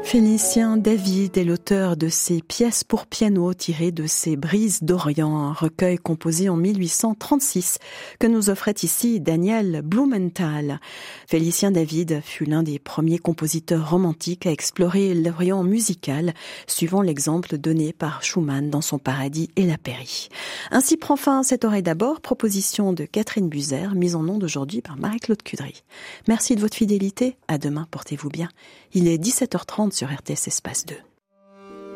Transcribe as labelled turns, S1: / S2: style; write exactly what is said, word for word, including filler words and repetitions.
S1: Félicien David est l'auteur de ces pièces pour piano tirées de ses Brises d'Orient, un recueil composé en mille huit cent trente-six que nous offrait ici Daniel Blumenthal. Félicien David fut l'un des premiers compositeurs romantiques à explorer l'Orient musical, suivant l'exemple donné par Schumann dans son Paradis et la Pairie. Ainsi prend fin cette oreille d'abord, proposition de Catherine Buzer, mise en onde aujourd'hui par Marie-Claude Cudry. Merci de votre fidélité, à demain, portez-vous bien. Il est dix-sept heures trente sur R T S Espace deux.